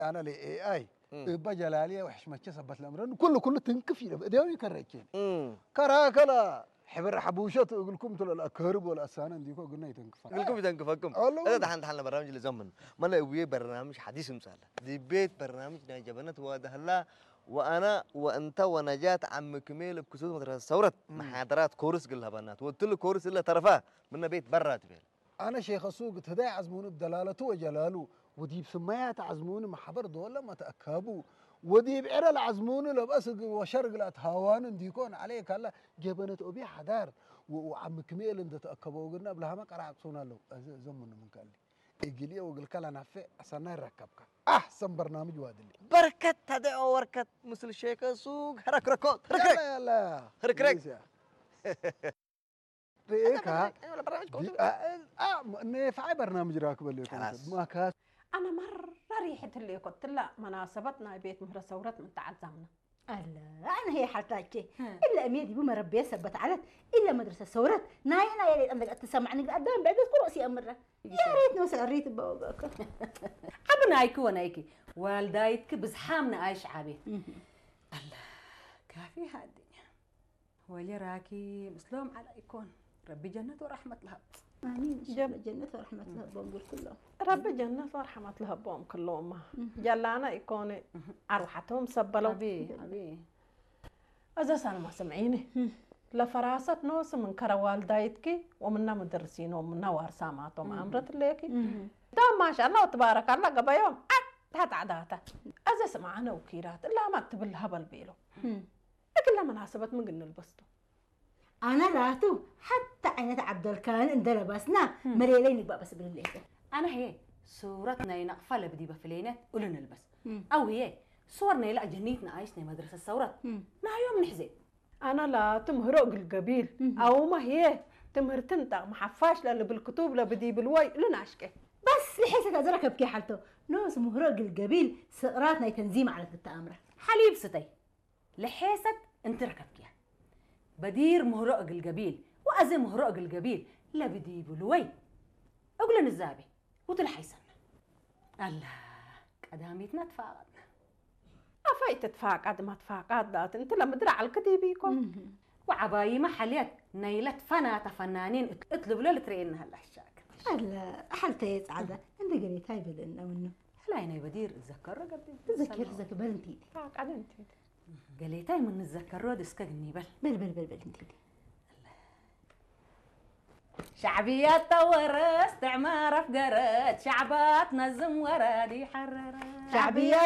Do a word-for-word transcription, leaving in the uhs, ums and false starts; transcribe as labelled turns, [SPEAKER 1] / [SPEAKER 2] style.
[SPEAKER 1] انا لي اي اي بجلاليه وحشمه سبت الامر كله كله تنكفي ديوني كركين كرا كلا حبر حبوشات اقول لكم تل الاكهرب والاسان ديكو قلنا تنكف
[SPEAKER 2] قلكم تنكفكم هذا دحين دحين برنامج لزمن ما لا ويا برنامج حديث مسألة دي بيت برنامج نجبنت وده وانا وانت ونجاة عم كميل بكسود مدرسة ثورة محاضرات كورس قلها بنات وقلت له كورس الا طرفاه من بيت برات بيل
[SPEAKER 1] انا شيخ السوق تدعي عزمون بدلالته وجلاله ودي بسميات عزمون محبر دولة ما تأكابوا ودي بعرى العزمون لو بس وشرق لا تهاوان ديكون عليك هلا جبنت ابي حدار وعم كميل انت تأكبوا قلنا بلها ما قرعت صونا له زمن من قال لي يجي وقل كلا نافع عشان نركبك احسن برنامج وادلي
[SPEAKER 2] بركت هذا وركت مثل الشيخ السوق حرك ركض حرك
[SPEAKER 1] لا لا
[SPEAKER 2] حرك رك
[SPEAKER 1] ريك ها اه نفع برنامج راكب اللي ما كاس
[SPEAKER 3] أنا مرة ريحة اللي قلت لا مناسبتنا بيت مهر ثورة من تعزمنا.
[SPEAKER 4] الله أنا هي حالتك إلا أميدي بما ربي ثبت على إلا مدرسة ثورة ناينا يا ريت عندك تسمعني قدام بعد رأسي أمرة يا ريت نوصل ريت بوقك
[SPEAKER 5] عبنا أيكو ونايكي والدايتك بزحامنا عايش عابي الله كافي هالدنيا ولي راكي مسلوم على يكون ربي جنة ورحمة لها
[SPEAKER 4] آمين جنة جنة ورحمة لها بقول كلهم
[SPEAKER 3] ربي جنة ورحمة لها بوم كلهم جلانا يكون أروحتهم سبلوا
[SPEAKER 5] أبي أبي
[SPEAKER 3] أذا سنة ما سمعيني لفراسة نوس من كروال دايتكي ومنا مدرسين ومنا وارساماتهم أمرت ليكي تمام ما شاء الله وتبارك الله قبل يوم هات عداته أذا سمعنا وكيرات إلا ما اكتب الهبل بيلو لكن مناسبة من قلنا البسطو
[SPEAKER 4] أنا راتو حتى عينت عبد الكان إن لبسنا مريلين بقى بس بالليل
[SPEAKER 5] أنا هي صورتنا ينقفل بدي بفلينة قولنا نلبس أو هي صورنا يلا جنيتنا عايشنا مدرسة الثورة ما يوم نحزن
[SPEAKER 3] أنا لا تمهرق القبيل أو ما هي تمهر تنتق محفاش للي بالكتب لا بدي بالوي لنا عشكه
[SPEAKER 4] بس لحسك أزرك بكي حالته نوس مهرق القبيل سقراتنا تنزيم على التأمرة
[SPEAKER 5] حليب ستي لحسك انت ركبكيها بدير مهرق القبيل وأزي مهرق القبيل لا بدي بالوي أقول الزابي وتلحيسن الله قداميتنا تفاقدنا
[SPEAKER 3] أفايت تفاقد ما تفاقد دات انت لما درع الكتيبيكم
[SPEAKER 5] وعباي محليات نيلة فنات فنانين اطلبوا له لترين هالحشاك
[SPEAKER 4] الله حالتي يسعد انت قريت هاي بدنا منه
[SPEAKER 5] هلا يا بدير تذكر قبل
[SPEAKER 4] تذكر تذكر بل انت
[SPEAKER 3] فاقد انت
[SPEAKER 5] قاليتاي من نتذكر رود اسكني بل
[SPEAKER 4] بل بل بل بل انت
[SPEAKER 5] شعبيات طورت استعمار افقرت شعبات نزم ورادي حررت
[SPEAKER 4] شعبيات